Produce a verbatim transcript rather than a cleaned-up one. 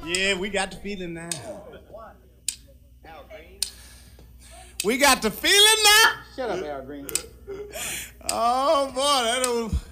Yeah, we got the feeling now. We got the feeling now. Shut up, Al Green. Oh boy, that old